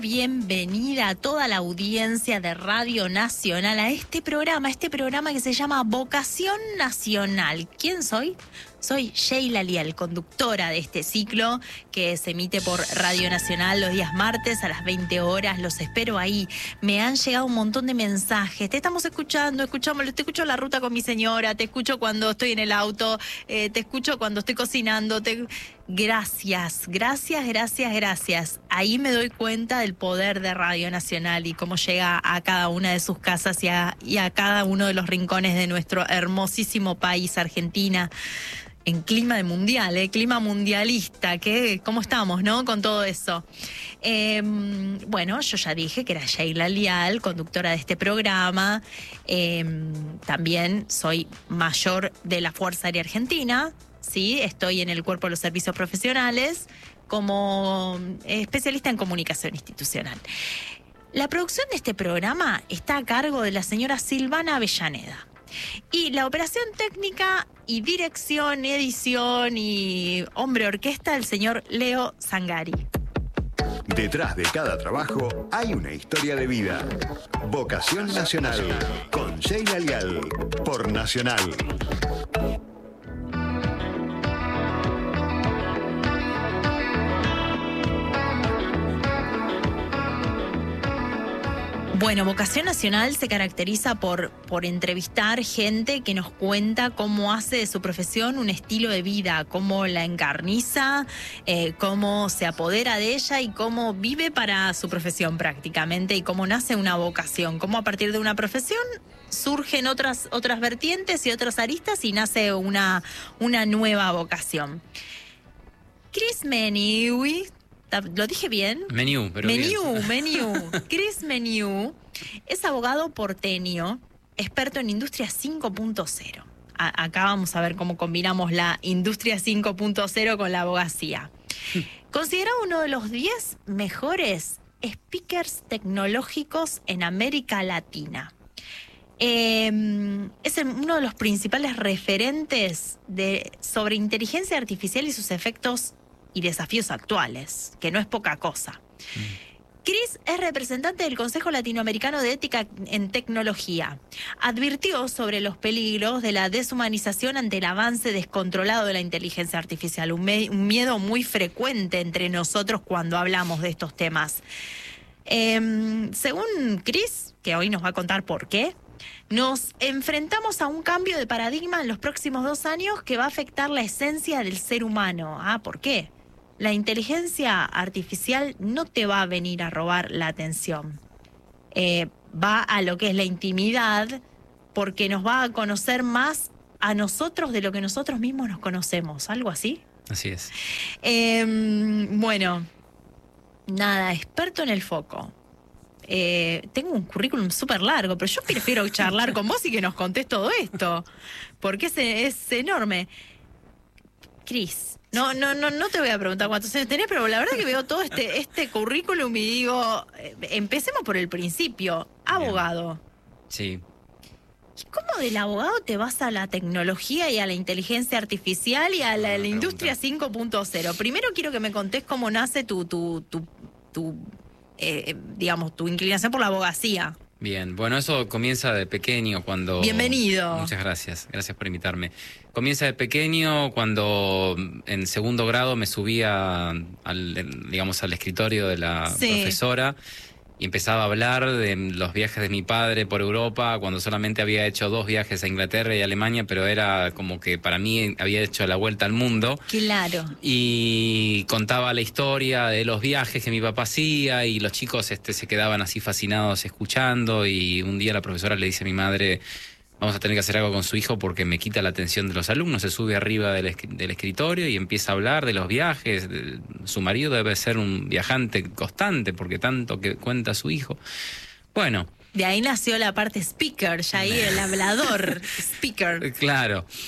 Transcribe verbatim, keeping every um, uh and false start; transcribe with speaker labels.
Speaker 1: bienvenida a toda la audiencia de Radio Nacional a este programa, este programa que se llama Vocación Nacional. ¿Quién soy? Soy Sheila Lial, conductora de este ciclo que se emite por Radio Nacional los días martes a las veinte horas. Los espero ahí. Me han llegado un montón de mensajes. Te estamos escuchando, escuchamos, te escucho en la ruta con mi señora, te escucho cuando estoy en el auto, eh, te escucho cuando estoy cocinando. Te... Gracias, gracias, gracias, gracias. Ahí me doy cuenta del poder de Radio Nacional y cómo llega a cada una de sus casas y a, y a cada uno de los rincones de nuestro hermosísimo país, Argentina. En clima de mundial, ¿eh? Clima mundialista, ¿qué? ¿Cómo estamos, no? Con todo eso. Eh, bueno, yo ya dije que era Sheila Lial, conductora de este programa. Eh, también soy mayor de la Fuerza Aérea Argentina, ¿sí? Estoy en el Cuerpo de los Servicios Profesionales como especialista en comunicación institucional. La producción de este programa está a cargo de la señora Silvana Avellaneda. Y la operación técnica y dirección, edición y hombre orquesta, el señor Leo Zangari.
Speaker 2: Detrás de cada trabajo hay una historia de vida. Vocación Nacional, con Sheila Lial, por Nacional.
Speaker 1: Bueno, Vocación Nacional se caracteriza por, por entrevistar gente que nos cuenta cómo hace de su profesión un estilo de vida, cómo la encarniza, eh, cómo se apodera de ella y cómo vive para su profesión prácticamente y cómo nace una vocación, cómo a partir de una profesión surgen otras, otras vertientes y otras aristas y nace una, una nueva vocación. Chris Meniu, ¿lo dije bien?
Speaker 3: Meniu, pero
Speaker 1: Meniu,
Speaker 3: bien.
Speaker 1: Meniu. Chris Meniu es abogado porteño, experto en Industria cinco punto cero. A- acá vamos a ver cómo combinamos la Industria cinco punto cero con la abogacía. Considerado uno de los diez mejores speakers tecnológicos en América Latina. Eh, es uno de los principales referentes de, sobre inteligencia artificial y sus efectos y desafíos actuales, que no es poca cosa. Mm. Chris es representante del Consejo Latinoamericano de Ética en Tecnología. Advirtió sobre los peligros de la deshumanización ante el avance descontrolado de la inteligencia artificial, un, me- un miedo muy frecuente entre nosotros cuando hablamos de estos temas. Eh, según Chris, que hoy nos va a contar por qué, nos enfrentamos a un cambio de paradigma en los próximos dos años que va a afectar la esencia del ser humano. Ah, ¿por qué? La inteligencia artificial no te va a venir a robar la atención. Eh, va a lo que es la intimidad, porque nos va a conocer más a nosotros de lo que nosotros mismos nos conocemos. ¿Algo así?
Speaker 3: Así es.
Speaker 1: Eh, bueno, nada, experto en el foco. Eh, tengo un currículum súper largo, pero yo prefiero charlar con vos y que nos contés todo esto, porque es, es enorme. Cris, no, no, no, no te voy a preguntar cuántos años tenés, pero la verdad que veo todo este, este currículum y digo, eh, empecemos por el principio. Abogado.
Speaker 3: Sí.
Speaker 1: ¿Y cómo del abogado te vas a la tecnología y a la inteligencia artificial y a la, la industria cinco punto cero? Primero quiero que me contés cómo nace tu, tu, tu, tu eh, digamos, tu inclinación por la abogacía.
Speaker 3: Bien, bueno, eso comienza de pequeño cuando...
Speaker 1: Bienvenido.
Speaker 3: Muchas gracias, gracias por invitarme. Comienza de pequeño cuando en segundo grado me subía al, digamos, al escritorio de la
Speaker 1: Sí.
Speaker 3: profesora y empezaba a hablar de los viajes de mi padre por Europa, cuando solamente había hecho dos viajes a Inglaterra y Alemania, pero era como que para mí había hecho la vuelta al mundo.
Speaker 1: Claro.
Speaker 3: Y contaba la historia de los viajes que mi papá hacía y los chicos este, se quedaban así fascinados escuchando, y un día la profesora le dice a mi madre: vamos a tener que hacer algo con su hijo porque me quita la atención de los alumnos. Se sube arriba del, esc- del escritorio y empieza a hablar de los viajes. De, su marido debe ser un viajante constante porque tanto que cuenta su hijo. Bueno.
Speaker 1: De ahí nació la parte speaker, ya ahí el hablador, speaker.
Speaker 3: Claro.